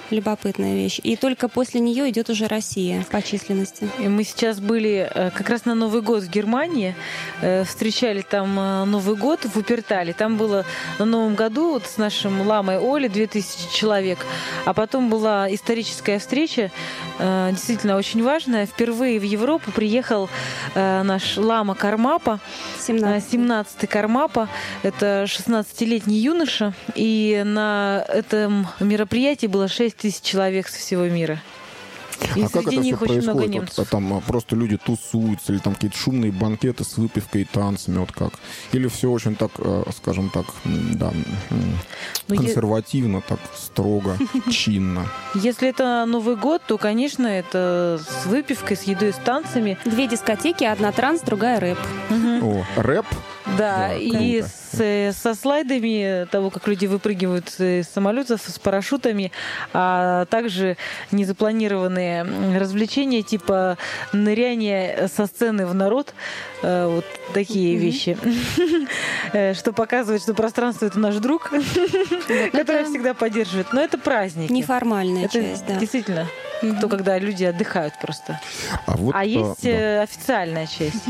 любопытная вещь. И только после нее идет уже Россия по численности. И мы сейчас были как раз на Новый год в Германии, встречали там Новый год в Вуппертале. Там было на Новом году вот с нашим ламой Олей 2000 человек. А потом была историческая встреча, действительно очень важная. Впервые в Европу приехал наш лама Кармапа, 17-й Кармапа. Это 16-летний юноша. И на этом мероприятии было 6000 человек со всего мира. И а как это них все очень много происходит? немцев. Вот, там просто люди тусуются, или там какие-то шумные банкеты с выпивкой и танцами, вот как? Или все очень так, скажем так, да, консервативно, так строго, чинно? Если это Новый год, то, конечно, это с выпивкой, с едой, с танцами. 2 дискотеки, одна транс, другая рэп. О, рэп? Да, и со слайдами того, как люди выпрыгивают из самолетов, с парашютами, а также незапланированные развлечения, типа ныряние со сцены в народ, вот такие вещи, что показывает, что пространство — это наш друг, который всегда поддерживает. Но это праздники. Неформальная часть, да. Действительно. То, когда люди отдыхают просто. А есть официальная часть.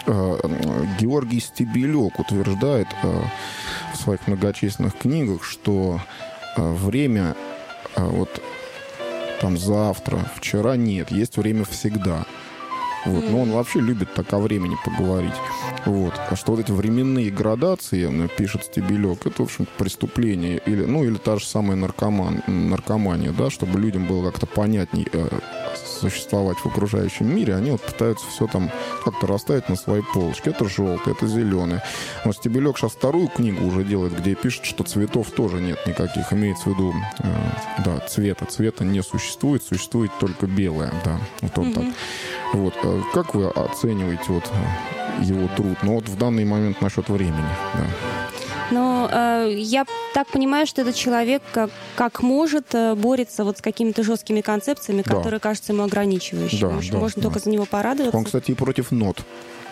Георгий Стебелек утверждает в своих многочисленных книгах, что время вот там завтра, вчера нет, есть время всегда. Вот. Но он вообще любит так о времени поговорить. Вот. А что вот эти временные градации, пишет Стебелек, это, в общем, преступление. Или та же самая наркомания, да, чтобы людям было как-то понятней существовать в окружающем мире, они вот пытаются все там как-то расставить на свои полочки. Это желтое, это зеленое. Но Стебелек сейчас 2-ю книгу уже делает, где пишет, что цветов тоже нет никаких. Имеется в виду, да, цвета. Цвета не существует, существует только белое. Да, вот он так. Вот. Как вы оцениваете вот его труд? Ну вот в данный момент насчет времени, да. Но я так понимаю, что этот человек как может борется вот с какими-то жесткими концепциями, которые кажутся ему ограничивающими. Можно только за него порадоваться. Он, кстати, и против нот.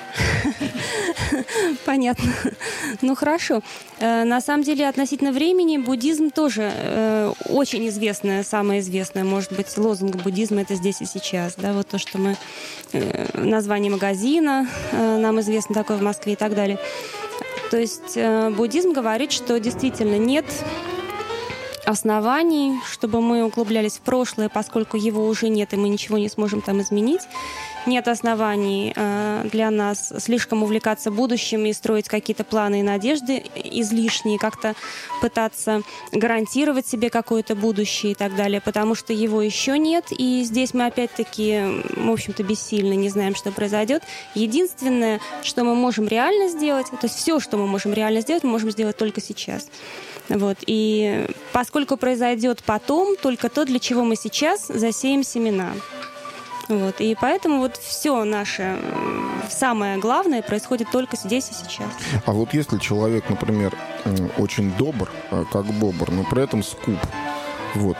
Понятно. Ну, хорошо. На самом деле, относительно времени, буддизм тоже очень известное, самое известное, может быть, лозунг буддизма — это здесь и сейчас. Да, вот то, что мы... название магазина нам известно такое в Москве и так далее. То есть буддизм говорит, что действительно нет оснований, чтобы мы углублялись в прошлое, поскольку его уже нет, и мы ничего не сможем там изменить. Нет оснований для нас слишком увлекаться будущим и строить какие-то планы и надежды излишние, как-то пытаться гарантировать себе какое-то будущее и так далее, потому что его еще нет, и здесь мы опять-таки, в общем-то, бессильны, не знаем, что произойдет. Единственное, что мы можем реально сделать, то есть все, что мы можем реально сделать, мы можем сделать только сейчас. Вот. И поскольку произойдет потом только то, для чего мы сейчас засеем семена. Вот. И поэтому вот все наше самое главное происходит только здесь и сейчас. А вот если человек, например, очень добр, как бобр, но при этом скуп, вот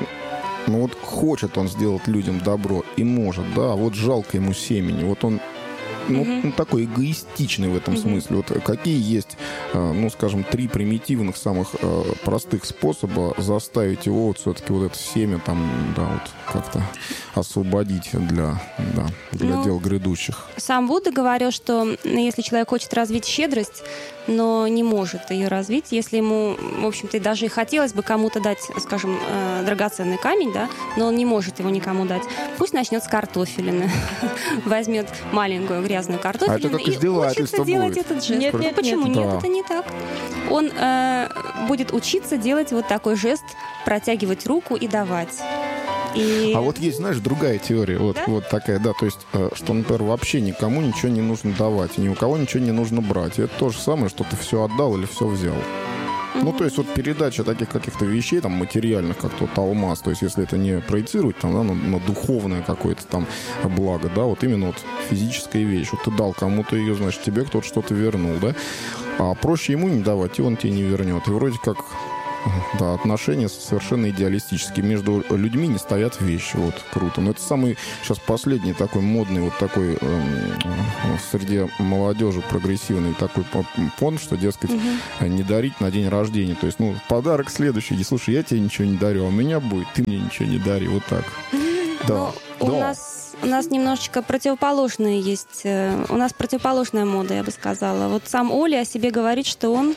хочет он сделать людям добро и может, да, а вот жалко ему семени, вот он такой эгоистичный в этом смысле. Вот какие есть, скажем, 3 примитивных, самых простых способа заставить его вот все-таки вот это семя там, да, вот как-то освободить для дел грядущих? Сам Будда говорил, что если человек хочет развить щедрость, но не может ее развить, если ему, в общем-то, даже и хотелось бы кому-то дать, скажем, драгоценный камень, да, но он не может его никому дать, пусть начнет с картофелины, возьмет маленькую грязную картофелину и учится делать этот жест. Нет, почему нет? Это не так. Он будет учиться делать вот такой жест, протягивать руку и давать. А вот есть, знаешь, другая теория, вот такая, да, то есть, что, например, вообще никому ничего не нужно давать, и ни у кого ничего не нужно брать. И это то же самое, что ты все отдал или все взял. Ну, то есть вот передача таких каких-то вещей, там, материальных, как тот алмаз, то есть если это не проецировать там, да, на духовное какое-то там благо, да, вот именно вот физическая вещь. Вот ты дал кому-то ее, значит, тебе кто-то что-то вернул, да, а проще ему не давать, и он тебе не вернет. И вроде как Да, отношения совершенно идеалистические. Между людьми не стоят вещи. Вот, круто. Но это самый сейчас последний такой модный, вот такой среди молодежи прогрессивный такой понт, что, дескать, не дарить на день рождения. То есть, подарок следующий. Слушай, я тебе ничего не дарю, а у меня будет, ты мне ничего не дари. Вот так. Да. У нас немножечко противоположная есть. У нас противоположная мода, я бы сказала. Вот сам Оля о себе говорит, что он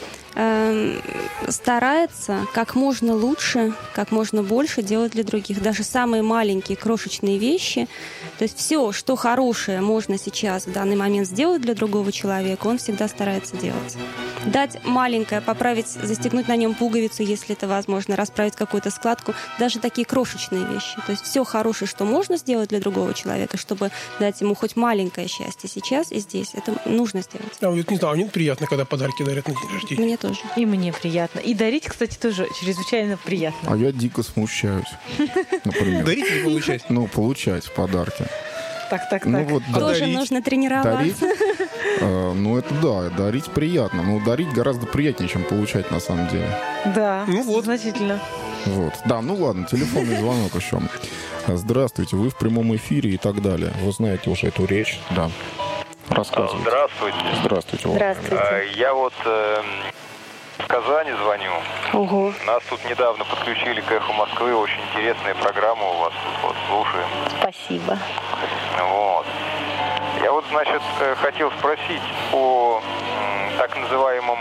старается как можно лучше, как можно больше делать для других. Даже самые маленькие, крошечные вещи. То есть все, что хорошее можно сейчас в данный момент сделать для другого человека, он всегда старается делать. Дать маленькое, поправить, застегнуть на нем пуговицу, если это возможно, расправить какую-то складку. Даже такие крошечные вещи. То есть все хорошее, что можно сделать для другого человека, чтобы дать ему хоть маленькое счастье сейчас и здесь. Это нужно сделать. Вот не знаю, мне приятно, когда подарки дарят на день рождения. Мне тоже. И мне приятно. И дарить, кстати, тоже чрезвычайно приятно. А я дико смущаюсь. Например. Дарить или получать? Получать подарки. Так. Тоже дарить. Нужно тренироваться. Это да, дарить приятно. Но дарить гораздо приятнее, чем получать на самом деле. Да, значительно. Вот. Да, ладно, телефонный звонок еще. Здравствуйте, вы в прямом эфире и так далее. Вы знаете уже эту речь. Да. Рассказывайте. Здравствуйте. Здравствуйте. Здравствуйте. Я в Казани звоню. Ого. Нас тут недавно подключили к «Эху Москвы». Очень интересная программа у вас тут. Слушаем. Спасибо. Вот. Я хотел спросить о так называемом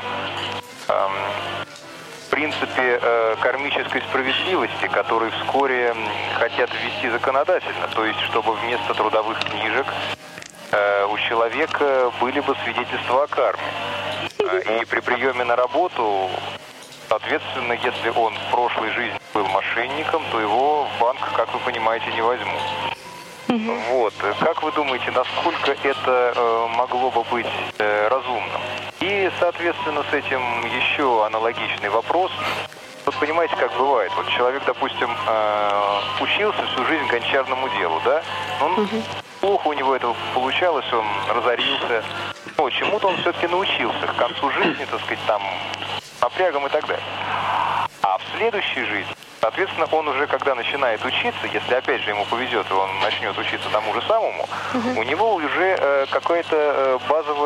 принципе кармической справедливости, который вскоре хотят ввести законодательно. То есть, чтобы вместо трудовых книжек у человека были бы свидетельства о карме. И при приеме на работу, соответственно, если он в прошлой жизни был мошенником, то его в банк, как вы понимаете, не возьмут. Вот. Как вы думаете, насколько это могло бы быть разумным? И, соответственно, с этим еще аналогичный вопрос. Вот понимаете, как бывает. Вот человек, допустим, учился всю жизнь гончарному делу, да? Плохо у него это получалось, он разорился. Но чему-то он все-таки научился к концу жизни, так сказать, там, напрягом и так далее. А в следующей жизни, соответственно, он уже, когда начинает учиться, если опять же ему повезет, и он начнет учиться тому же самому, у него уже какой-то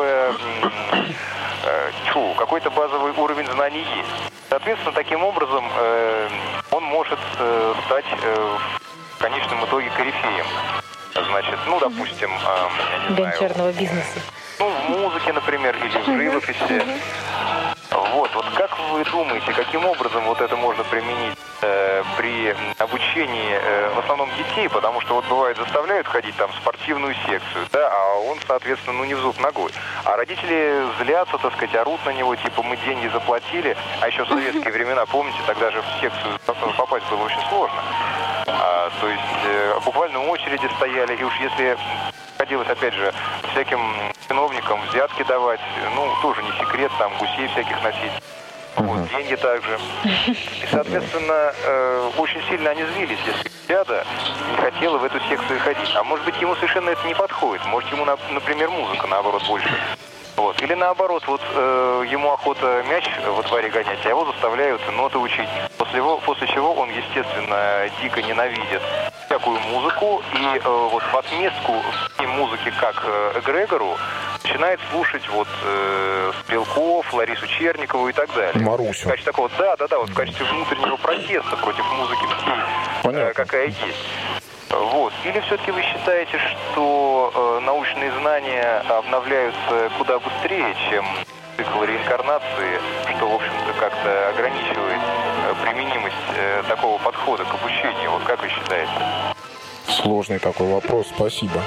базовый уровень знаний есть. Соответственно, таким образом он может стать в конечном итоге корифеем. Значит, допустим, я не знаю, гончарного бизнеса. В музыке, например, или в живописи. Вот как вы думаете, каким образом вот это можно применить при обучении в основном детей, потому что бывает заставляют ходить там в спортивную секцию, да, а он, соответственно, не в зуб ногой. А родители злятся, так сказать, орут на него, типа мы деньги заплатили, а еще в советские времена, помните, тогда же в секцию попасть было очень сложно. То есть буквально очереди стояли, и уж если приходилось, опять же, всяким чиновникам взятки давать, тоже не секрет, там гусей всяких носить. Вот, деньги также. И, соответственно, очень сильно они злились, если дядя не хотела в эту секцию ходить. А может быть, ему совершенно это не подходит. Может, ему, например, музыка, наоборот, больше. Вот. Или наоборот, ему охота мяч во дворе гонять, а его заставляют ноты учить. После чего он, естественно, дико ненавидит всякую музыку. И в отместку музыки как эгрегору начинает слушать Стрелков, Ларису Черникову и так далее. Марусю. В качестве такого, в качестве внутреннего протеста против музыки всей, какая есть. Или все-таки вы считаете, что научные знания обновляются куда быстрее, чем цикл реинкарнации, что, в общем-то, как-то ограничивает применимость такого подхода к обучению? Как вы считаете? Сложный такой вопрос. Спасибо.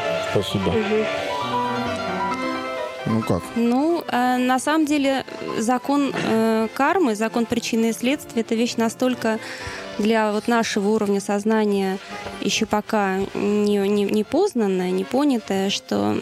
Как? На самом деле закон кармы, закон причины и следствия — это вещь настолько для вот нашего уровня сознания еще пока не познанное, не понятое, что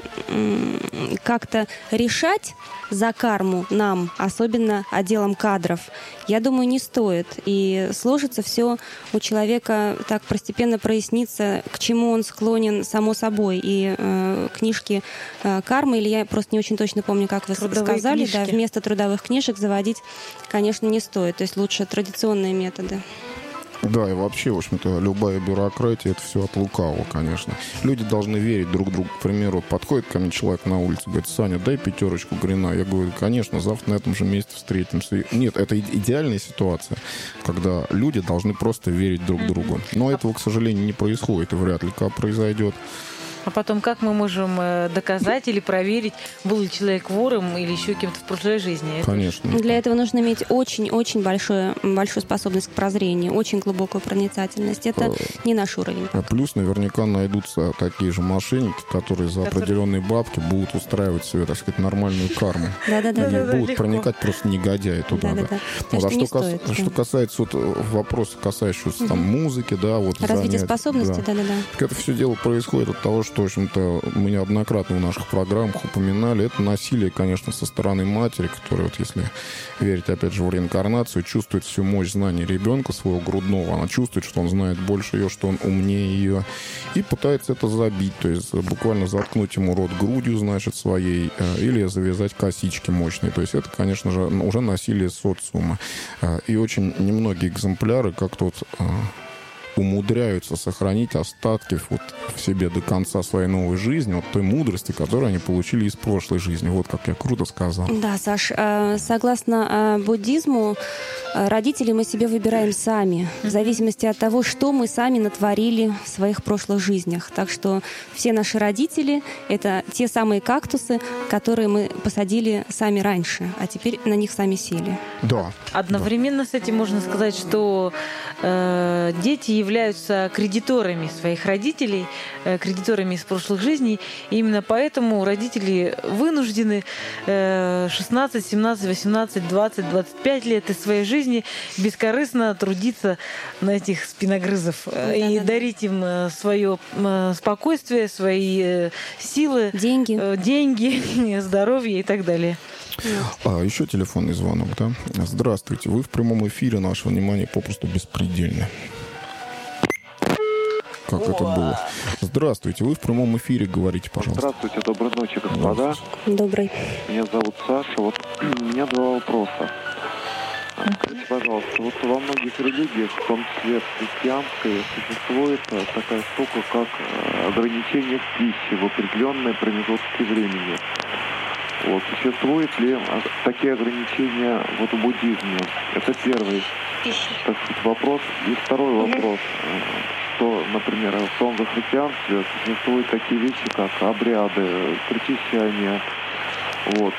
как-то решать за карму нам, особенно отделом кадров, я думаю, не стоит. И сложится все у человека так постепенно прояснится, к чему он склонен само собой. И книжки кармы, или я просто не очень точно помню, как вы сказали, да, вместо трудовых книжек заводить, конечно, не стоит. То есть лучше традиционные методы. Да, и вообще, в общем-то, любая бюрократия — это все от лукавого, конечно. Люди должны верить друг другу. К примеру, подходит ко мне человек на улице, говорит: Саня, дай 5 грина. Я говорю: конечно, завтра на этом же месте встретимся. Нет, это идеальная ситуация, когда люди должны просто верить друг другу. Но этого, к сожалению, не происходит, и вряд ли как произойдет. А потом, как мы можем доказать или проверить, был ли человек вором или еще кем-то в прошлой жизни? Конечно. Для этого нужно иметь очень-очень большую способность к прозрению, очень глубокую проницательность. Это не наш уровень. Плюс наверняка найдутся такие же мошенники, которые за определенные бабки будут устраивать себе, так сказать, нормальную карму. Да-да-да. И будут проникать просто негодяи туда. Вот, а что касается вопроса, касающегося там музыки, да, вот развитие способностей, да-да-да. Это все дело происходит от того, что, в общем-то, мы неоднократно в наших программах упоминали, это насилие, конечно, со стороны матери, которая, вот если верить, опять же, в реинкарнацию, чувствует всю мощь знаний ребенка своего грудного, она чувствует, что он знает больше ее, что он умнее ее, и пытается это забить, то есть буквально заткнуть ему рот грудью, значит, своей, или завязать косички мощные, то есть это, конечно же, уже насилие социума. И очень немногие экземпляры как-то вот умудряются сохранить остатки вот в себе до конца своей новой жизни, вот той мудрости, которую они получили из прошлой жизни. Вот как я круто сказал. Да, Саш, согласно буддизму, родителей мы себе выбираем сами, в зависимости от того, что мы сами натворили в своих прошлых жизнях. Так что все наши родители — это те самые кактусы, которые мы посадили сами раньше, а теперь на них сами сели. Да. Одновременно с этим можно сказать, что дети являются кредиторами своих родителей, кредиторами из прошлых жизней. И именно поэтому родители вынуждены 16, 17, 18, 20, 25 лет из своей жизни бескорыстно трудиться на этих спиногрызов и дарить им свое спокойствие, свои силы, деньги, здоровье и так далее. Еще телефонный звонок, да? Здравствуйте, вы в прямом эфире, наше внимание попросту беспредельно. Как это было? Здравствуйте, вы в прямом эфире, говорите, пожалуйста. Здравствуйте, доброй ночи, господа. Добрый. Меня зовут Саша. Вот у меня два вопроса. Скажите, пожалуйста, вот во многих религиях, в том числе в христианской, существует такая штука, как ограничение в пище в определенные промежутки времени. Вот. Существуют ли такие ограничения вот в буддизме? Это первый, так сказать, вопрос. И второй вопрос, что, например, в том же христианстве существуют такие вещи, как обряды, причащания, вот,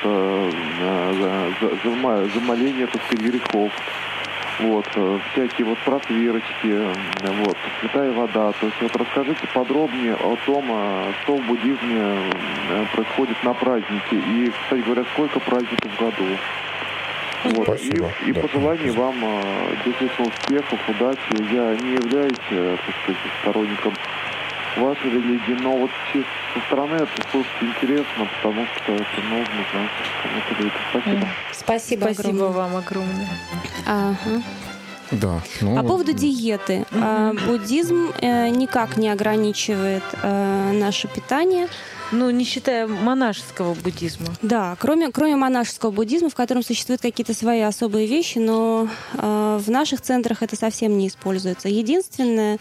замоление, так сказать, грехов, вот, всякие вот просвирочки, вот, святая вода. То есть вот расскажите подробнее о том, что в буддизме происходит на празднике. И, кстати говоря, сколько праздников в году. Вот. Спасибо. И пожеланий вам действительно успехов, удачи. Я не являюсь, так сказать, сторонником вашей религии, но вот со стороны это слушать интересно, потому что это нужно, знаете, кому-то говорит. Спасибо. Спасибо вам огромное. Ага. Да. По поводу диеты. Буддизм никак не ограничивает наше питание. Ну, не считая монашеского буддизма. Да, кроме монашеского буддизма, в котором существуют какие-то свои особые вещи, но в наших центрах это совсем не используется. Единственное,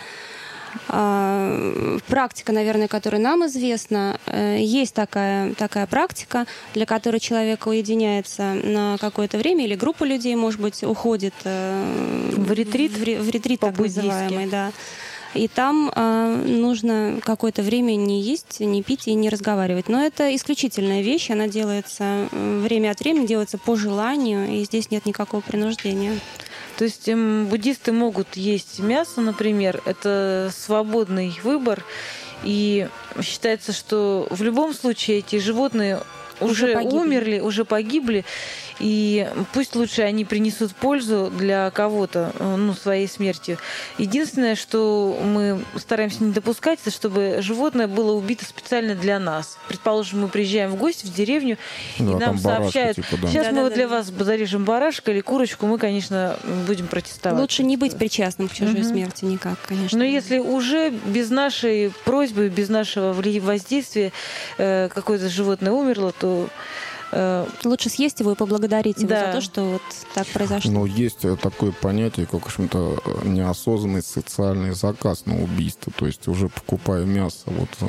практика, наверное, которая нам известна, есть такая практика, для которой человек уединяется на какое-то время, или группа людей, может быть, уходит в ретрит, в ретрит так называемый, да. И там нужно какое-то время не есть, не пить и не разговаривать. Но это исключительная вещь, она делается время от времени, делается по желанию, и здесь нет никакого принуждения. То есть буддисты могут есть мясо, например, это свободный выбор, и считается, что в любом случае эти животные уже умерли, уже погибли, И пусть лучше они принесут пользу для кого-то, своей смертью. Единственное, что мы стараемся не допускать, это чтобы животное было убито специально для нас. Предположим, мы приезжаем в гости в деревню, и нам сообщают, сейчас мы для вас зарежем барашка или курочку, мы, конечно, будем протестовать. Лучше не быть причастным к чужой смерти никак, конечно. Но если уже без нашей просьбы, без нашего воздействия какое-то животное умерло, то лучше съесть его и поблагодарить его за то, что вот так произошло. Но есть такое понятие, как, в общем-то, неосознанный социальный заказ на убийство. То есть уже покупая мясо,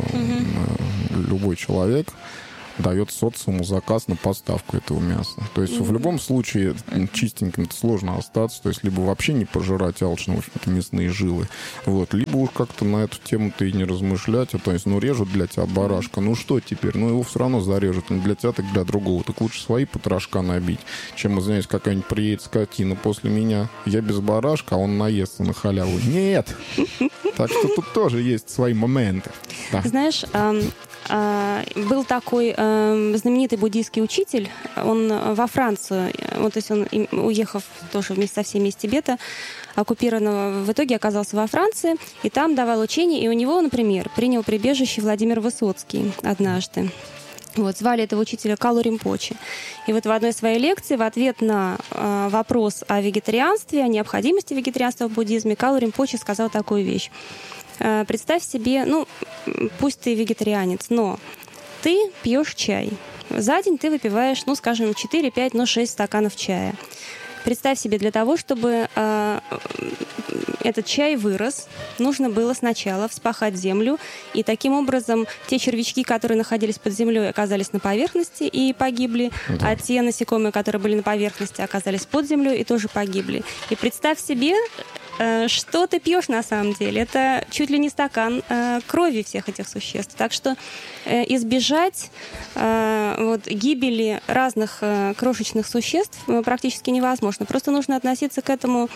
любой человек дает социуму заказ на поставку этого мяса. То есть в любом случае чистеньким сложно остаться, то есть либо вообще не пожирать алчно, в общем-то, мясные жилы, либо уж как-то на эту тему-то и не размышлять, то есть, режут для тебя барашка, что теперь? Его все равно зарежут, не для тебя, так для другого. Так лучше свои потрошка набить, чем, извиняюсь, какая-нибудь приедет скотина после меня, я без барашка, а он наестся на халяву. Нет! Так что тут тоже есть свои моменты. Да. Знаешь, был такой знаменитый буддийский учитель, он во Францию, то есть он, уехав тоже вместе со всеми из Тибета, оккупированного, в итоге оказался во Франции, и там давал учение, и у него, например, принял прибежище Владимир Высоцкий однажды. Звали этого учителя Калу Ринпоче. И в одной своей лекции в ответ на вопрос о вегетарианстве, о необходимости вегетарианства в буддизме, Калу Ринпоче сказал такую вещь. Представь себе, пусть ты вегетарианец, но ты пьешь чай. За день ты выпиваешь, 4, 5, 6 стаканов чая. Представь себе, для того, чтобы этот чай вырос, нужно было сначала вспахать землю, и таким образом те червячки, которые находились под землей, оказались на поверхности и погибли, а те насекомые, которые были на поверхности, оказались под землей и тоже погибли. И представь себе, что ты пьешь на самом деле. Это чуть ли не стакан крови всех этих существ. Так что избежать гибели разных крошечных существ практически невозможно. Просто нужно относиться к этому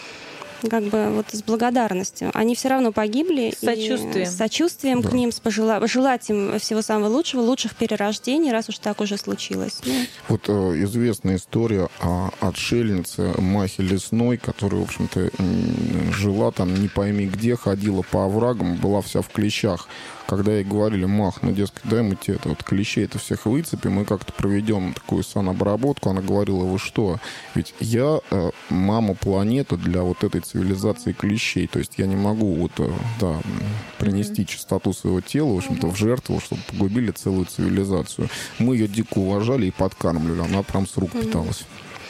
с благодарностью. Они все равно погибли. С сочувствием к ним, пожелать им всего самого лучшего, лучших перерождений, раз уж так уже случилось. Известная история о отшельнице Махе Лесной, которая, в общем-то, жила там не пойми где, ходила по оврагам, была вся в клещах. Когда ей говорили: Мах, дескать, дай мы тебе клещей-то всех выцепим, мы как-то проведем такую санобработку, она говорила: вы что? Ведь я мама планеты для этой цивилизации клещей, то есть я не могу принести чистоту своего тела, в общем-то, в жертву, чтобы погубили целую цивилизацию. Мы ее дико уважали и подкармливали, она прям с рук питалась.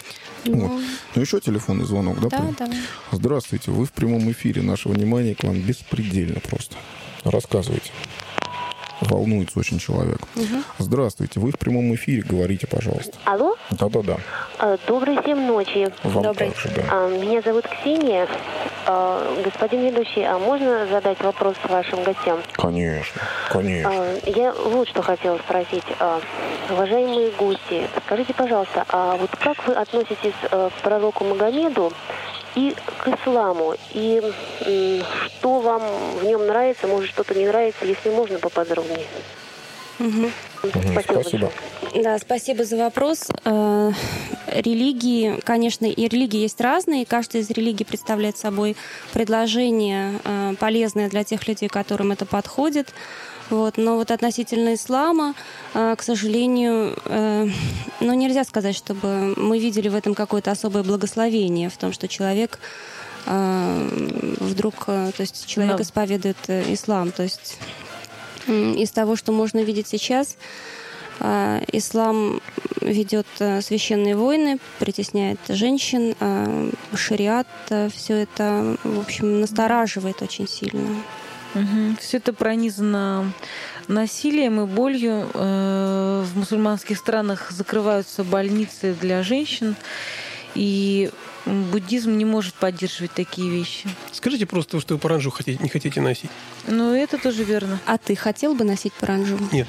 Еще телефонный звонок, да? Да. Здравствуйте, вы в прямом эфире, наше внимание к вам беспредельно просто. Рассказывайте. Волнуется очень человек. Здравствуйте, вы в прямом эфире, говорите, пожалуйста. Алло? Да. Доброй всем ночи. Вам также, да. Меня зовут Ксения. Господин ведущий, а можно задать вопрос вашим гостям? Конечно. Я вот что хотела спросить. Уважаемые гости, скажите, пожалуйста, как вы относитесь к пророку Магомеду и к исламу? И что вам в нем нравится, может, что-то не нравится, если можно, поподробнее? Спасибо. Да, спасибо за вопрос. Религии, конечно, и религии есть разные. Каждая из религий представляет собой предложение, полезное для тех людей, которым это подходит. Но относительно ислама, к сожалению, нельзя сказать, чтобы мы видели в этом какое-то особое благословение, в том, что человек вдруг, человек исповедует ислам. То есть из того, что можно видеть сейчас, ислам ведет священные войны, притесняет женщин, шариат, все это, в общем, настораживает очень сильно. Все это пронизано насилием и болью. В мусульманских странах закрываются больницы для женщин, и буддизм не может поддерживать такие вещи. Скажите просто, что вы паранджу не хотите носить. Это тоже верно. А ты хотел бы носить паранджу? Нет.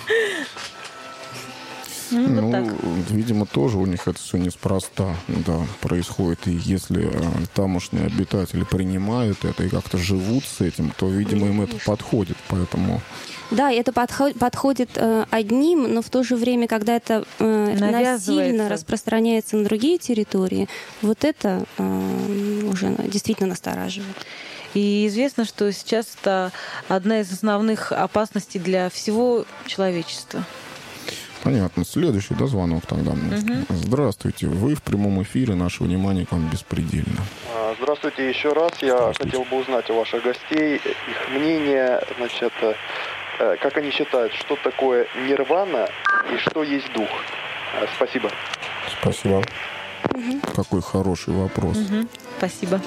Видимо, тоже у них это все неспроста происходит. И если тамошние обитатели принимают это и как-то живут с этим, то, видимо, им это подходит. Поэтому Да, это подходит одним, но в то же время, когда это насильно распространяется на другие территории, вот это уже действительно настораживает. И известно, что сейчас это одна из основных опасностей для всего человечества. Понятно. Следующий, звонок тогда. Здравствуйте. Вы в прямом эфире. Наше внимание к вам беспредельно. Здравствуйте еще раз. Я хотел бы узнать у ваших гостей их мнение, значит, как они считают, что такое нирвана и что есть дух. Спасибо. Спасибо. Какой хороший вопрос. Спасибо.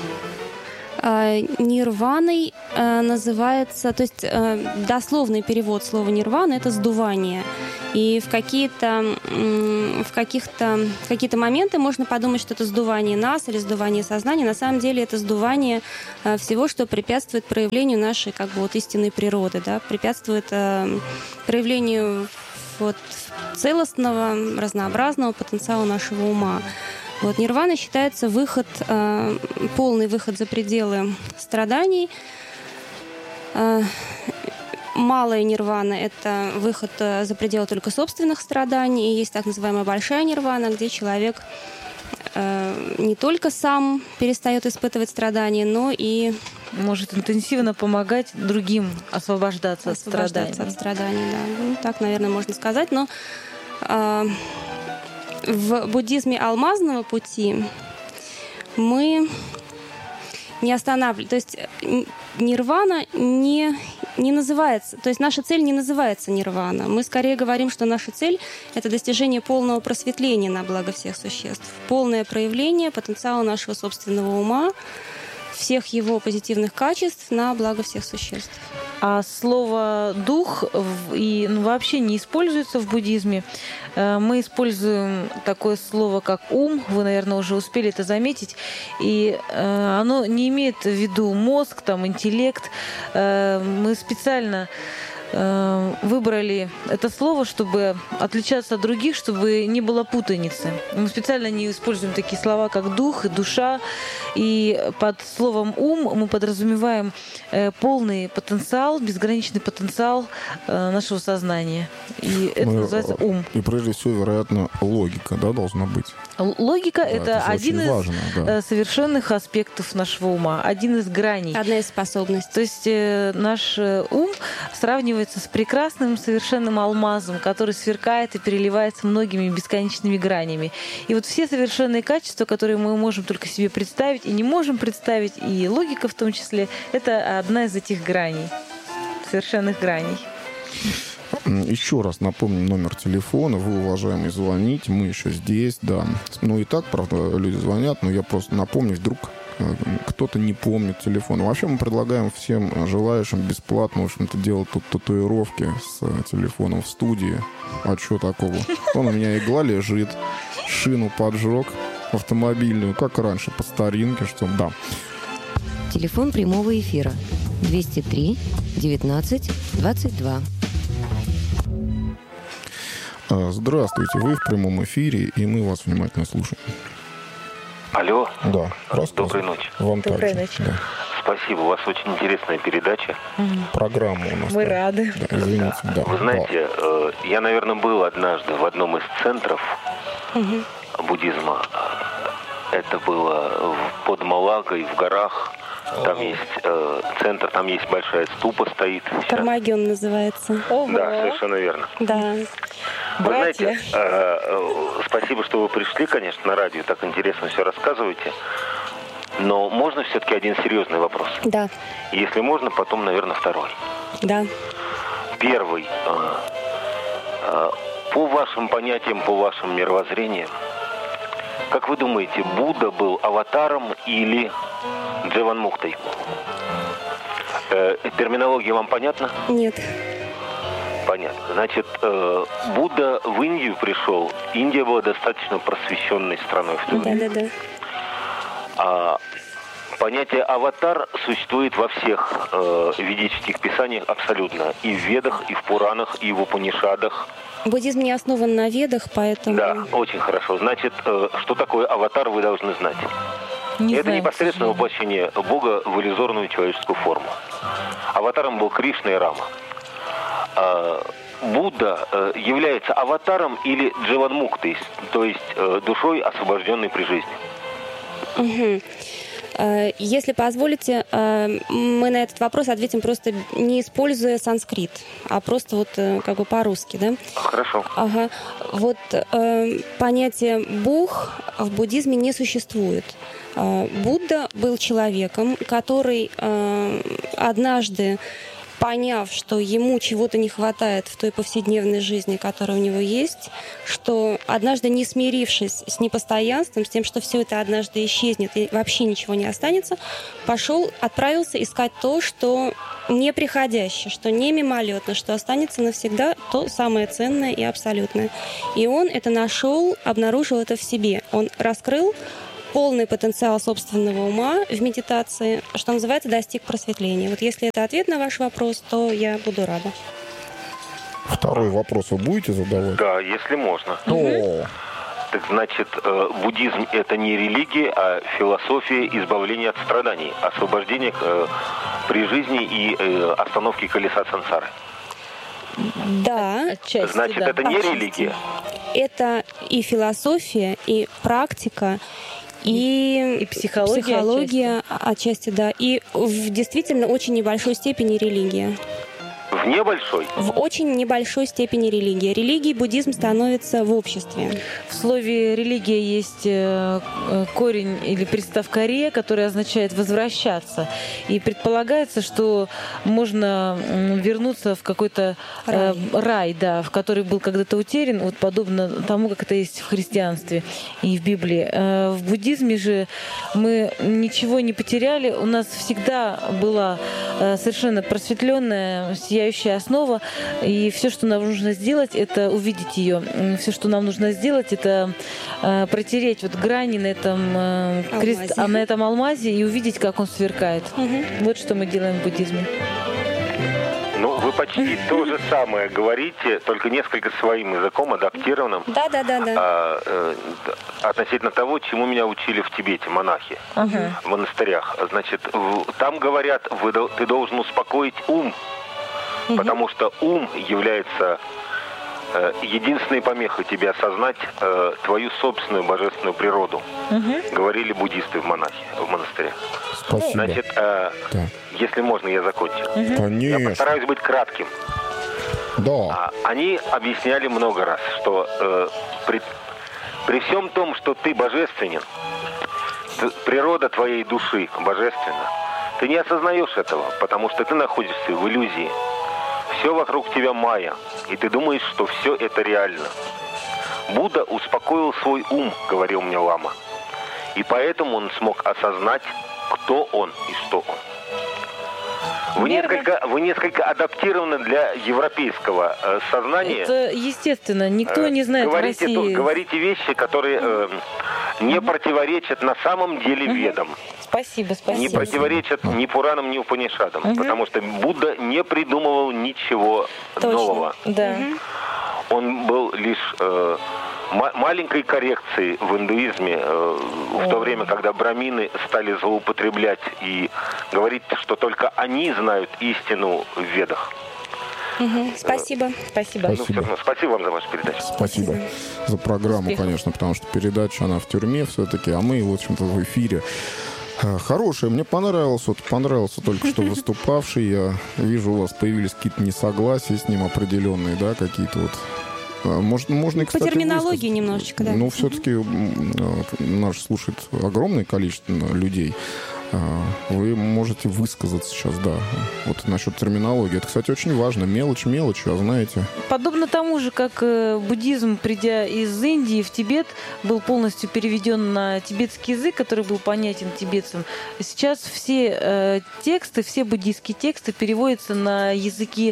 Нирваной называется, то есть дословный перевод слова нирвана — это сдувание. И в какие-то моменты можно подумать, что это сдувание нас или сдувание сознания. На самом деле это сдувание всего, что препятствует проявлению нашей истинной природы, да, препятствует проявлению целостного, разнообразного потенциала нашего ума. Нирвана считается полный выход за пределы страданий. Малая нирвана — это выход за пределы только собственных страданий. И есть так называемая большая нирвана, где человек не только сам перестает испытывать страдания, но и может интенсивно помогать другим освобождаться от страданий. Да. Так, наверное, можно сказать. Но в буддизме алмазного пути мы не останавливаем. То есть нирвана не называется, то есть наша цель не называется нирвана. Мы скорее говорим, что наша цель — это достижение полного просветления на благо всех существ, полное проявление потенциала нашего собственного ума, всех его позитивных качеств на благо всех существ. А слово «дух» вообще не используется в буддизме. Мы используем такое слово, как «ум». Вы, наверное, уже успели это заметить. И оно не имеет в виду мозг, интеллект. Мы специально выбрали это слово, чтобы отличаться от других, чтобы не было путаницы. Мы специально не используем такие слова, как дух и душа. И под словом ум мы подразумеваем полный потенциал, безграничный потенциал нашего сознания. И это называется ум. И прежде всего, вероятно, логика, должна быть. Логика — это один из совершенных аспектов нашего ума, один из граней. Одна из способностей. То есть наш ум сравнивается с прекрасным совершенным алмазом, который сверкает и переливается многими бесконечными гранями. И все совершенные качества, которые мы можем только себе представить и не можем представить, и логика в том числе, это одна из этих граней, совершенных граней. Еще раз напомню номер телефона. Вы, уважаемые, звоните. Мы еще здесь, да. И так, правда, люди звонят, но я просто напомню, вдруг кто-то не помнит телефон. Вообще мы предлагаем всем желающим бесплатно, в общем-то, делать тут татуировки с телефоном в студии. А что такого? У меня игла лежит, шину поджег автомобильную, как раньше, по старинке, что да. Телефон прямого эфира 203 19 22. Здравствуйте, вы в прямом эфире, и мы вас внимательно слушаем. Алло. Да. Доброй ночи. Вам Доброй также. ночи. Да. Спасибо, у вас очень интересная передача. Программа у нас. Мы рады. Да, извините, да. Вы знаете, я, наверное, был однажды в одном из центров буддизма. Это было под Малагой, в горах. Там есть центр, там есть большая ступа стоит. Кармагион называется. Да, совершенно верно. Да. Вы Братья. знаете, спасибо, что вы пришли, конечно, на радио, так интересно все рассказываете. Но можно все-таки один серьезный вопрос? Да. Если можно, потом, наверное, второй. Да. Первый. По вашим понятиям, по вашим мировоззрениям, как вы думаете, Будда был аватаром или Дживанмуктой? Терминология вам понятна? Нет. Понятно. Значит, Будда в Индию пришел. Индия была достаточно просвещенной страной в то время. Да. А понятие «аватар» существует во всех ведических писаниях абсолютно. И в Ведах, и в Пуранах, и в Упанишадах. Буддизм не основан на Ведах, поэтому... Да, очень хорошо. Значит, что такое аватар, вы должны знать. Это непосредственное воплощение Бога в иллюзорную человеческую форму. Аватаром был Кришна и Рама. Будда является аватаром или дживанмуктой, то есть душой, освобожденной при жизни? Угу. Если позволите, мы на этот вопрос ответим просто не используя санскрит, а просто вот как бы по-русски, да? Хорошо. Ага. Вот понятие «бог» в буддизме не существует. Будда был человеком, который однажды, поняв, что ему чего-то не хватает в той повседневной жизни, которая у него есть, что однажды, не смирившись с непостоянством, с тем, что все это однажды исчезнет и вообще ничего не останется, отправился искать то, что неприходящее, что не мимолетно, что останется навсегда, то самое ценное и абсолютное. И он это нашел, обнаружил это в себе. Он раскрыл полный потенциал собственного ума в медитации, что называется, достиг просветления. Вот если это ответ на ваш вопрос, то я буду рада. Второй вопрос вы будете задавать? Да, если можно. О. Так значит, буддизм – это не религия, а философия избавления от страданий, освобождения при жизни и остановки колеса сансары. Да. Отчасти, значит, да. Это не религия. Это и философия, и практика, и психология отчасти, да. И в действительно очень небольшой степени религия. В небольшой? В очень небольшой степени религия. Религией буддизм становится в обществе. В слове «религия» есть корень или приставка «ре», которая означает «возвращаться». И предполагается, что можно вернуться в какой-то рай, да, в который был когда-то утерян, вот подобно тому, как это есть в христианстве и в Библии. В буддизме же мы ничего не потеряли. У нас всегда была совершенно просветленная, сияющая основа, и все, что нам нужно сделать, это увидеть ее. Все, что нам нужно сделать, это протереть вот грани на этом на этом алмазе и увидеть, как он сверкает. Вот что мы делаем в буддизме. Ну, вы почти то же самое говорите, только несколько своим языком, адаптированным. Да. Относительно того, чему меня учили в Тибете монахи, в монастырях. Значит, там говорят, ты должен успокоить ум, потому что ум является единственной помехой тебе осознать твою собственную божественную природу. Говорили буддисты в монастырях. Спасибо. Значит, если можно, я закончу. Конечно. Я постараюсь быть кратким. Да. Они объясняли много раз, что при всем том, что ты божественен, природа твоей души божественна, ты не осознаешь этого, потому что ты находишься в иллюзии. Все вокруг тебя майя, и ты думаешь, что все это реально. Будда успокоил свой ум, говорил мне лама, и поэтому он смог осознать, кто он и что он. Вы несколько адаптированы для европейского сознания. Это естественно, никто не знает в России. Говорите вещи, которые не противоречат на самом деле ведам. Спасибо. Не противоречат ни Пуранам, ни Упанишадам, потому что Будда не придумывал ничего нового. Да. Он был лишь маленькой коррекцией в индуизме в то время, когда брамины стали злоупотреблять и говорить, что только они знают истину в ведах. Спасибо. Спасибо. Спасибо вам за вашу передачу. Спасибо за программу, конечно, потому что передача, она в тюрьме все-таки, а мы, в общем-то, в эфире. Хорошая, мне понравился только что выступавший. Я вижу, у вас появились какие-то несогласия с ним определенные, да, какие-то вот. Можно, кстати, по терминологии немножечко, да. Ну, все-таки нас слушает огромное количество людей. Вы можете высказаться сейчас, да, вот насчет терминологии. Это, кстати, очень важно. Мелочь, а знаете. Подобно тому же, как буддизм, придя из Индии в Тибет, был полностью переведен на тибетский язык, который был понятен тибетцам. Сейчас все тексты, все буддийские тексты переводятся на языки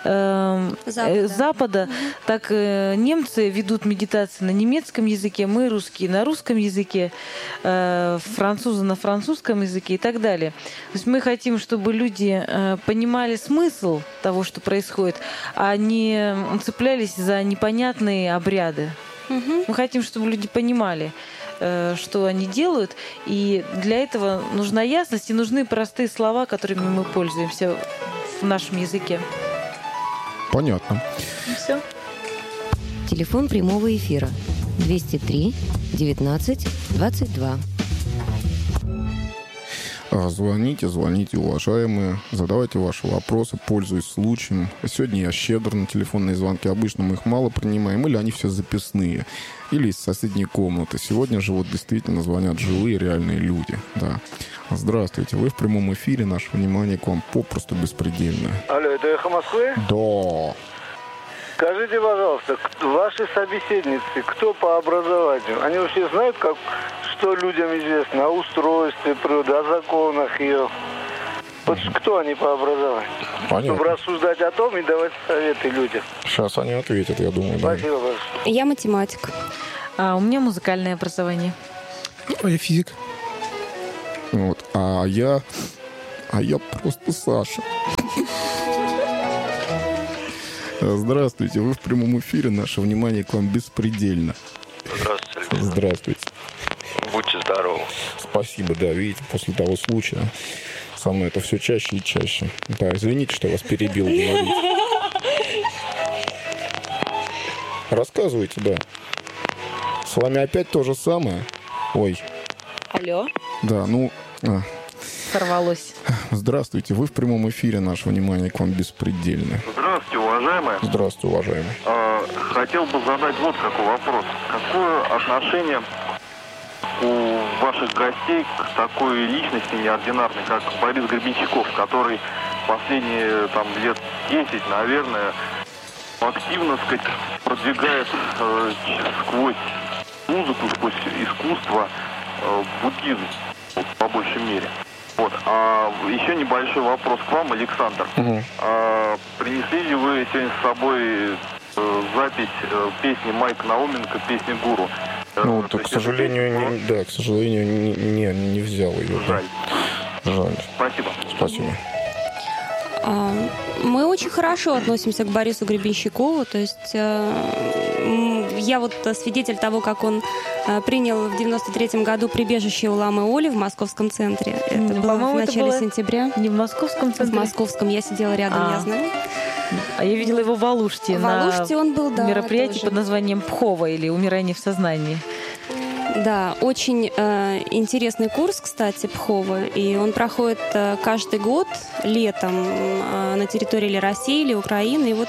Запада. Так немцы ведут медитации на немецком языке, мы русские на русском языке, французы на французском языке и так далее. То есть мы хотим, чтобы люди понимали смысл того, что происходит, а не цеплялись за непонятные обряды. Мы хотим, чтобы люди понимали, что они делают, и для этого нужна ясность и нужны простые слова, которыми мы пользуемся в нашем языке. Понятно. Все. Телефон прямого эфира 203 19 22. Звоните, уважаемые, задавайте ваши вопросы, пользуясь случаем. Сегодня я щедр на телефонные звонки. Обычно мы их мало принимаем, или они все записные, или из соседней комнаты. Сегодня же вот действительно звонят живые, реальные люди. Да. Здравствуйте, вы в прямом эфире. Наше внимание к вам попросту беспредельное. Алло, это «Эхо Москвы»? Да. Скажите, пожалуйста, ваши собеседницы, кто по образованию? Они вообще знают, что людям известно о устройстве природы, о законах ее? Вот кто они по образованию? Понятно. Чтобы рассуждать о том и давать советы людям. Сейчас они ответят, я думаю. Спасибо большое. Я математик. У меня музыкальное образование. А я физик. Вот. А я просто Саша. Здравствуйте, вы в прямом эфире. Наше внимание к вам беспредельно. Здравствуйте, Александр. Здравствуйте. Будьте здоровы. Спасибо, да, видите, после того случая со мной это все чаще и чаще. Да, извините, что я вас перебил говорить. Рассказывайте, да. С вами опять то же самое? Ой. Алло. Да, Сорвалось. Здравствуйте, вы в прямом эфире. Наше внимание к вам беспредельно. Здравствуйте, уважаемые. Здравствуйте, уважаемый. Хотел бы задать вот какой вопрос. Какое отношение у ваших гостей к такой личности неординарной, как Борис Гребенщиков, который последние лет 10, наверное, активно, так сказать, продвигает сквозь музыку, сквозь искусство буддизм по большей мере. Вот. А еще небольшой вопрос к вам, Александр. Принесли ли вы сегодня с собой запись песни Майка Науменко, песни «Гуру»? К сожалению, не взял ее. Жаль. Жаль. Спасибо. Мы очень хорошо относимся к Борису Гребенщикову. То есть я вот свидетель того, как он принял в 93-м году прибежище у ламы Оли в московском центре. Это было в начале сентября. Не в московском центре? В московском. Я сидела рядом, я знаю. А я видела его в Алуште. В Алуште он был, да. Мероприятие тоже. под названием «Пхова» или «Умирание в сознании». Да, очень интересный курс, кстати, Пхова. И он проходит каждый год летом на территории или России, или Украины. И вот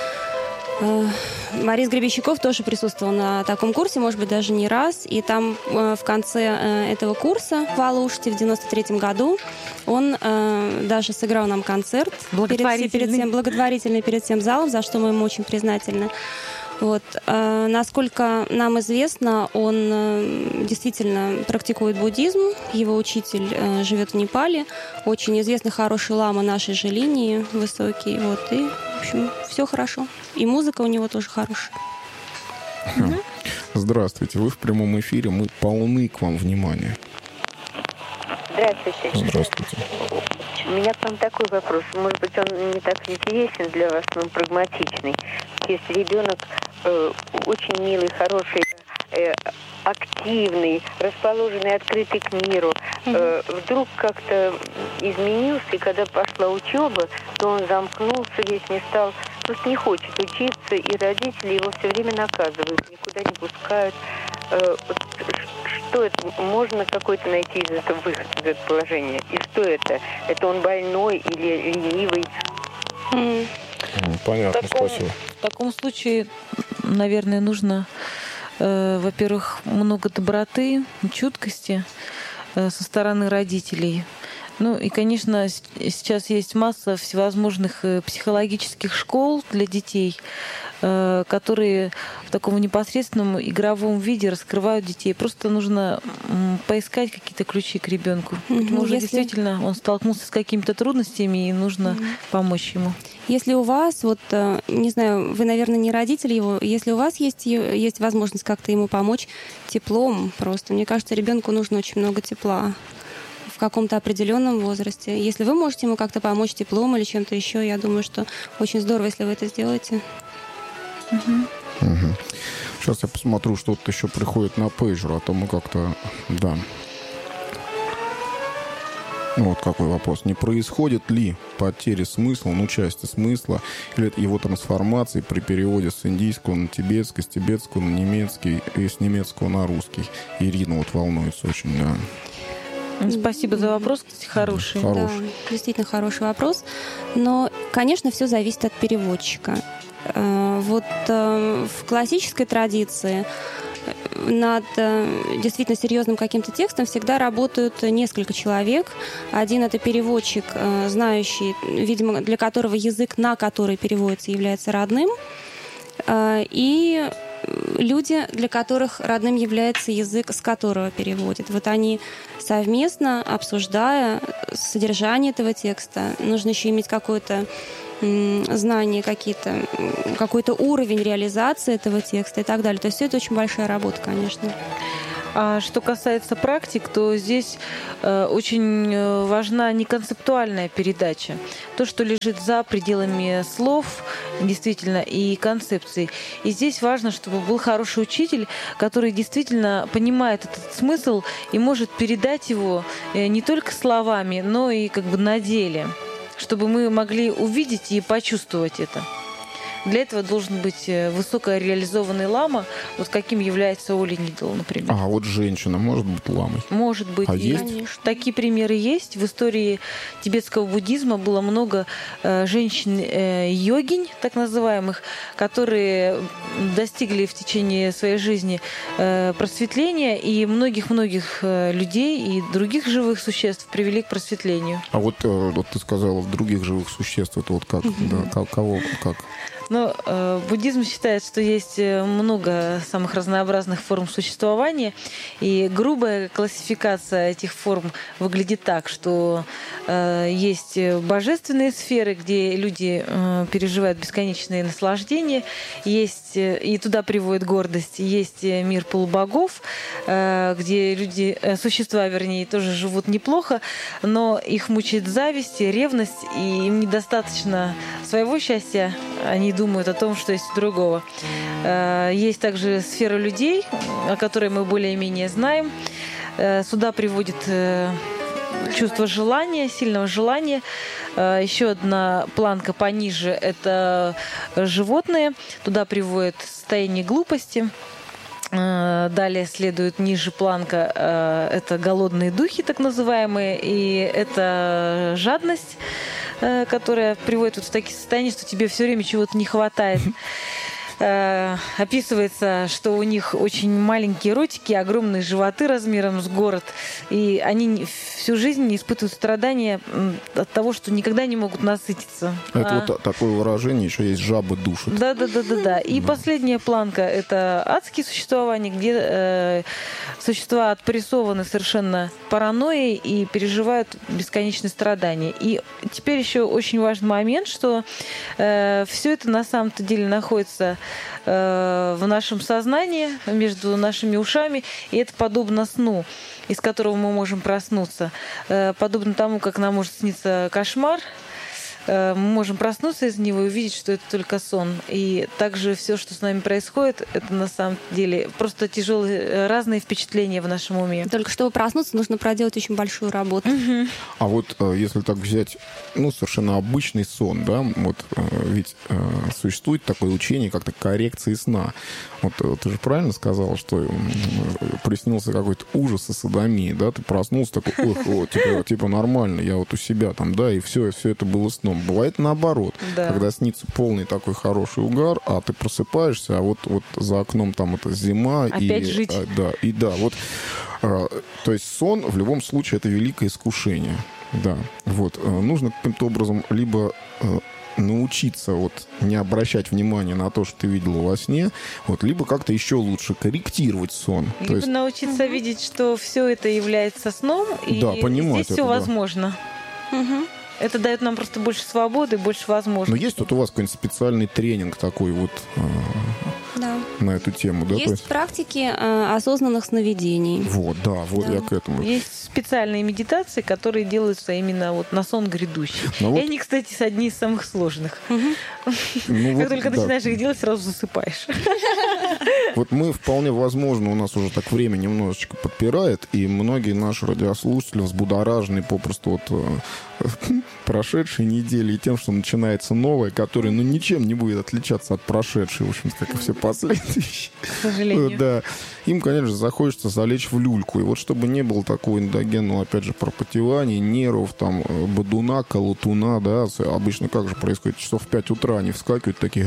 Борис Гребенщиков тоже присутствовал на таком курсе, может быть, даже не раз. И там в конце этого курса в Алуште в 93-м году он даже сыграл нам концерт благотворительный перед всем залом, за что мы ему очень признательны. Вот. Насколько нам известно, он действительно практикует буддизм. Его учитель живет в Непале. Очень известный, хороший лама нашей же линии, высокий. Вот. И, в общем, все хорошо. И музыка у него тоже хорошая. Здравствуйте, вы в прямом эфире. Мы полны к вам внимания. Здравствуйте. Здравствуйте. У меня к вам такой вопрос. Может быть, он не так интересен для вас, но прагматичный. Если ребенок очень милый, хороший, активный, расположенный, открытый к миру, вдруг как-то изменился, и когда пошла учеба, то он замкнулся весь, не стал, просто не хочет учиться, и родители его все время наказывают, никуда не пускают. Что это? Можно какой-то найти из этого выход, из этого положения? И что это? Это он больной или ленивый? Понятно, спасибо. В таком случае, наверное, нужно, во-первых, много доброты, чуткости со стороны родителей. Ну и, конечно, сейчас есть масса всевозможных психологических школ для детей, которые в таком непосредственном игровом виде раскрывают детей. Просто нужно поискать какие-то ключи к ребенку. Может, действительно он столкнулся с какими-то трудностями, и нужно помочь ему. Если у вас, вот, не знаю, вы, наверное, не родитель его, если у вас есть возможность как-то ему помочь теплом просто, мне кажется, ребенку нужно очень много тепла в каком-то определенном возрасте. Если вы можете ему как-то помочь теплом или чем-то еще, я думаю, что очень здорово, если вы это сделаете. Сейчас я посмотрю, что тут еще приходит на пейджер, а то мы как-то... Да. Вот какой вопрос. Не происходит ли потеря смысла, части смысла, или его трансформации при переводе с индийского на тибетский, с тибетского на немецкий и с немецкого на русский? Ирина вот волнуется очень, да. Спасибо за вопрос, кстати, хороший. Да, действительно хороший вопрос. Но, конечно, все зависит от переводчика. Вот в классической традиции над действительно серьезным каким-то текстом всегда работают несколько человек. Один — это переводчик, знающий, видимо, для которого язык, на который переводится, является родным. И люди, для которых родным является язык, с которого переводят. Вот они совместно, обсуждая содержание этого текста, нужно еще иметь какое-то знания, какой-то уровень реализации этого текста и так далее. То есть все это очень большая работа, конечно. А что касается практик, то здесь очень важна неконцептуальная передача. То, что лежит за пределами слов, действительно, и концепций. И здесь важно, чтобы был хороший учитель, который действительно понимает этот смысл и может передать его не только словами, но и на деле, чтобы мы могли увидеть и почувствовать это. Для этого должен быть высокореализованный лама, вот каким является Оля Нидл, например. А вот женщина может быть ламой? Может быть. А есть? Конечно. Такие примеры есть. В истории тибетского буддизма было много женщин-йогинь, так называемых, которые достигли в течение своей жизни просветления, и многих-многих людей и других живых существ привели к просветлению. А вот ты сказала, других живых существ, это вот как? Да, кого? Как? Но буддизм считает, что есть много самых разнообразных форм существования, и грубая классификация этих форм выглядит так, что есть божественные сферы, где люди переживают бесконечные наслаждения, есть, и туда приводит гордость, есть мир полубогов, где люди, существа, вернее, тоже живут неплохо, но их мучает зависть, ревность, и им недостаточно своего счастья, они думают о том, что есть у другого. Есть также сфера людей, о которой мы более-менее знаем. Сюда приводит чувство желания, сильного желания. Еще одна планка пониже – это животные. Туда приводит состояние глупости. Далее следует ниже планка, это голодные духи, так называемые, и это жадность, которая приводит в такие состояния, что тебе все время чего-то не хватает. Описывается, что у них очень маленькие ротики, огромные животы размером с город, и они всю жизнь испытывают страдания от того, что никогда не могут насытиться. Это вот такое выражение, еще есть жабы душат. Да. И последняя планка — это адские существования, где существа отпрессованы совершенно паранойей и переживают бесконечные страдания. И теперь еще очень важный момент, что все это на самом-то деле находится в нашем сознании, между нашими ушами, и это подобно сну, из которого мы можем проснуться. Подобно тому, как нам может сниться кошмар, мы можем проснуться из него и увидеть, что это только сон. И также все, что с нами происходит, это на самом деле просто тяжелые, разные впечатления в нашем уме. Только чтобы проснуться, нужно проделать очень большую работу. А вот если так взять, совершенно обычный сон, да, вот ведь существует такое учение, как-то коррекции сна. Вот ты же правильно сказала, что приснился какой-то ужас и содомия, да, ты проснулся такой, типа нормально, я вот у себя там, да, и все это было сном. Бывает наоборот, когда снится полный такой хороший угар, а ты просыпаешься, а вот за окном там это зима. Опять жить. То есть сон в любом случае это великое искушение. Да, вот. Нужно каким-то образом либо научиться не обращать внимания на то, что ты видела во сне, либо как-то еще лучше корректировать сон. Либо то есть научиться видеть, что все это является сном, и понимать здесь все возможно. Это дает нам просто больше свободы, больше возможностей. Но есть у вас какой-нибудь специальный тренинг такой на эту тему, да? Есть практики осознанных сновидений. Я к этому. Есть специальные медитации, которые делаются именно на сон грядущий. И они, кстати, одни из самых сложных. Как только начинаешь их делать, сразу засыпаешь. Вот мы вполне возможно, у нас уже так время немножечко подпирает, и многие наши радиослушатели взбудоражены попросту прошедшей недели и тем, что начинается новое, которое, ничем не будет отличаться от прошедшей, в общем-то, как и все последующие. К сожалению. Да. Им, конечно, захочется залечь в люльку. И вот чтобы не было такого эндогенного, опять же, пропотевания, нервов, там, бодуна, колотуна, да, обычно как же происходит? Часов в 5 утра они вскакивают, такие,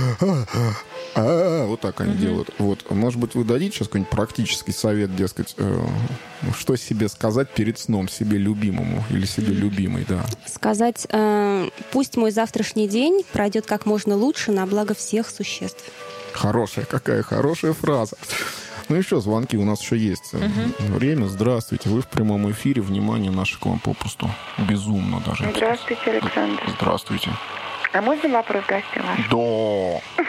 вот так они делают. Вот. Может быть, вы дадите сейчас какой-нибудь практический совет, дескать, что себе сказать перед сном себе любимому или себе любимой, да? Сказать, пусть мой завтрашний день пройдет как можно лучше на благо всех существ. Какая хорошая фраза. Ну еще звонки у нас еще есть. Время. Здравствуйте. Вы в прямом эфире. Внимание наше к вам попросту безумно даже. Здравствуйте, Александр. Здравствуйте. А можно вопрос гостям? Да.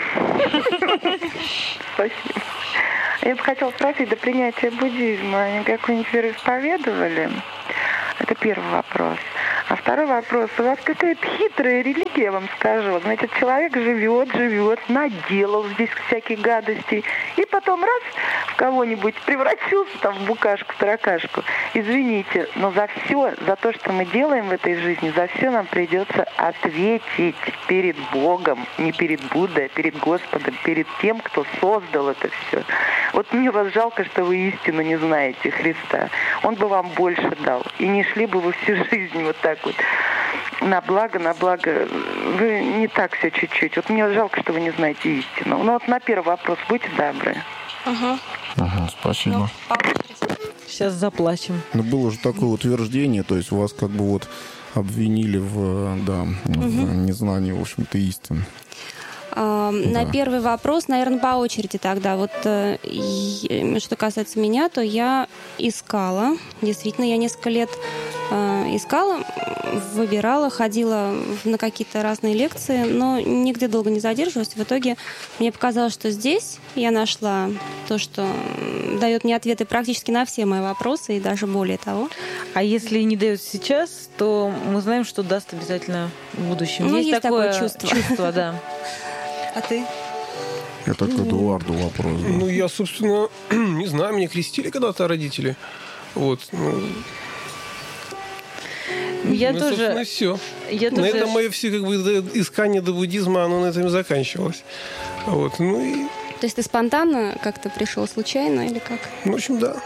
Спасибо. Я бы хотела спросить, до принятия буддизма они какую-нибудь вероисповедовали? Это первый вопрос. А второй вопрос. У вас какая-то хитрая религия, я вам скажу. Значит, человек живет, наделал здесь всяких гадостей. И потом раз в кого-нибудь превратился там в букашку-таракашку. Извините, но за все, за то, что мы делаем в этой жизни, за все нам придется ответить перед Богом. Не перед Буддой, а перед Господом, перед тем, кто создал это все. Вот мне вас жалко, что вы истину не знаете Христа. Он бы вам больше дал. И не шли бы вы всю жизнь вот так вот. На благо. Вы не так все чуть-чуть. Вот мне жалко, что вы не знаете истину. Ну вот на первый вопрос будьте добры. Спасибо. Сейчас заплачем. Было же такое утверждение, то есть вас как бы вот обвинили в незнании, в общем-то, истины. На первый вопрос, наверное, по очереди тогда. Вот что касается меня, то я искала. Действительно, я несколько лет искала, выбирала, ходила на какие-то разные лекции, но нигде долго не задерживалась. В итоге мне показалось, что здесь я нашла то, что дает мне ответы практически на все мои вопросы, и даже более того. А если не дает сейчас, то мы знаем, что даст обязательно в будущем. Ну, есть такое чувство. Да. А ты? Это к Эдуарду вопрос. Да. Ну, я, собственно, не знаю, меня крестили когда-то родители. Вот. Я тоже. Все. На этом мое все искание до буддизма, оно на этом и заканчивалось. Вот. То есть ты спонтанно как-то пришел, случайно или как? В общем, да.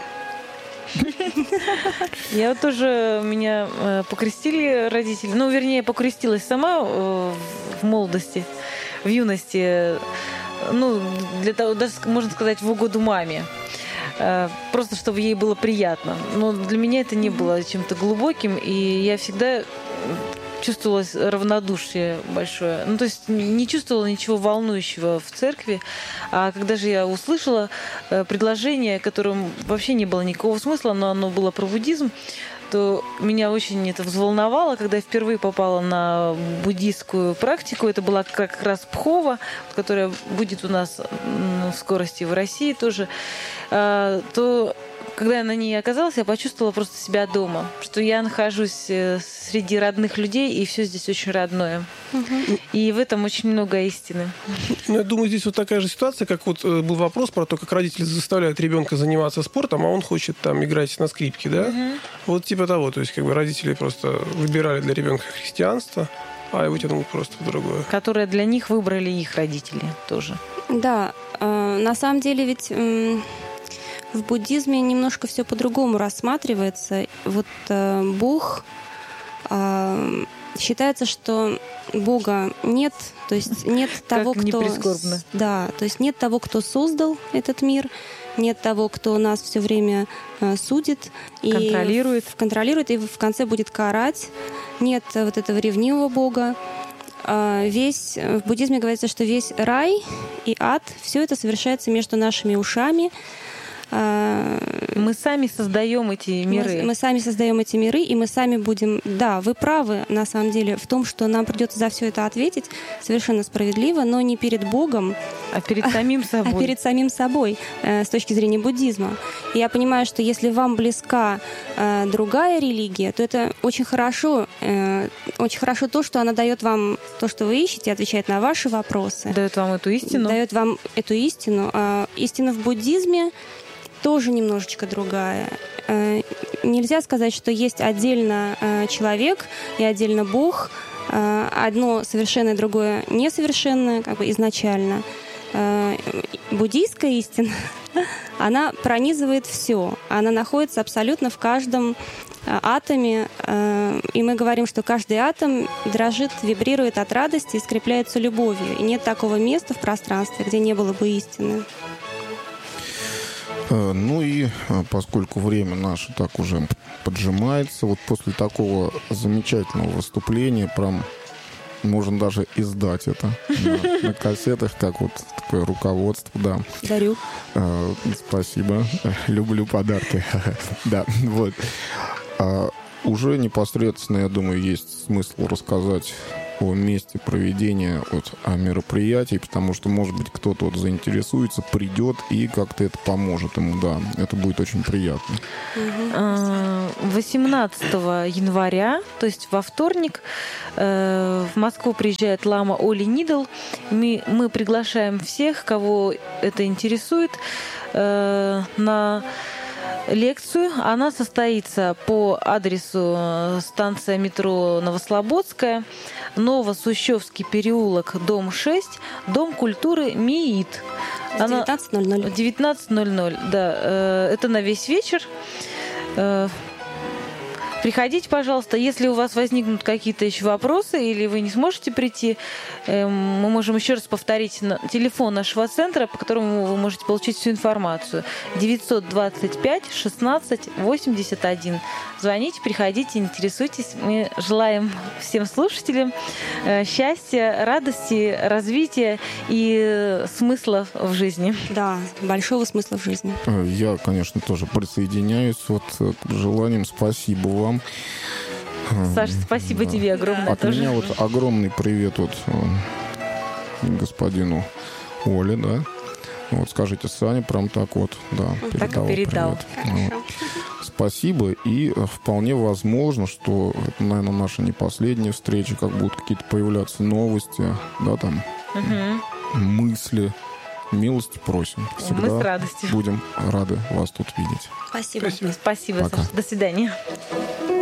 Я вот тоже, меня покрестили родители. Ну, вернее, покрестилась сама в молодости, в юности. Ну, для того, даже, можно сказать, в угоду маме. Просто чтобы ей было приятно. Но для меня это не было чем-то глубоким, и я всегда чувствовала равнодушие большое. Ну, то есть не чувствовала ничего волнующего в церкви. А когда же я услышала предложение, которым вообще не было никакого смысла, но оно было про буддизм, то меня очень это взволновало, когда я впервые попала на буддийскую практику. Это была как раз Пхова, которая будет у нас в скорости в России тоже. То когда я на ней оказалась, я почувствовала просто себя дома, что я нахожусь среди родных людей, и все здесь очень родное. И в этом очень много истины. Ну, я думаю, здесь вот такая же ситуация, как вот был вопрос про то, как родители заставляют ребенка заниматься спортом, а он хочет там играть на скрипке, да? Вот типа того, то есть как бы родители просто выбирали для ребенка христианство, а его тянуло просто в другое. Которое для них выбрали их родители тоже. Да, на самом деле ведь в буддизме немножко все по-другому рассматривается. Вот Бог, считается, что Бога нет, то есть нет того, кто... Да, то есть нет того, кто создал этот мир, нет того, кто нас все время судит и контролирует и в конце будет карать. Нет вот этого ревнивого Бога. В буддизме говорится, что весь рай и ад, все это совершается между нашими ушами. Мы сами создаем эти миры. Мы сами создаем эти миры, и мы сами будем... Да, вы правы, на самом деле, в том, что нам придется за все это ответить совершенно справедливо, но не перед Богом, а перед самим собой. А перед самим собой, с точки зрения буддизма. И я понимаю, что если вам близка другая религия, то это очень хорошо то, что она дает вам то, что вы ищете, отвечает на ваши вопросы. Дает вам эту истину. Дает вам эту истину. истина в буддизме тоже немножечко другая. Нельзя сказать, что есть отдельно человек и отдельно Бог. Одно совершенное, другое несовершенное, как бы изначально. Буддийская истина, она пронизывает все. Она находится абсолютно в каждом атоме. И мы говорим, что каждый атом дрожит, вибрирует от радости и скрепляется любовью. И нет такого места в пространстве, где не было бы истины. Ну и поскольку время наше так уже поджимается, вот после такого замечательного выступления прям можно даже издать это на кассетах, как вот такое руководство, да. Дарю. Спасибо. Люблю подарки. Да, вот. Уже непосредственно, я думаю, есть смысл рассказать о месте проведения мероприятий, потому что, может быть, кто-то заинтересуется, придет и как-то это поможет ему, да. Это будет очень приятно. 18 января, то есть во вторник, в Москву приезжает лама Оли Нидл. Мы приглашаем всех, кого это интересует, на лекцию. Она состоится по адресу станция метро Новослободская, Новосущевский переулок, дом 6, Дом культуры МИИТ. 19:00. 19:00, да. Это на весь вечер. Приходите, пожалуйста. Если у вас возникнут какие-то еще вопросы или вы не сможете прийти, мы можем еще раз повторить телефон нашего центра, по которому вы можете получить всю информацию. 925 16 81. Звоните, приходите, интересуйтесь. Мы желаем всем слушателям счастья, радости, развития и смысла в жизни. Да, большого смысла в жизни. Я, конечно, тоже присоединяюсь к желаниям. Спасибо вам. Саша, спасибо тебе огромное. От меня огромный привет господину Оле, да. Скажите Сане, прям так да, передал. Привет. Спасибо, и вполне возможно, что это, наверное, наша не последняя встреча, как будут какие-то появляться новости, да, там, мысли. Милости просим. Всегда мы с радостью будем рады вас тут видеть. Спасибо. Спасибо, Саша. До свидания.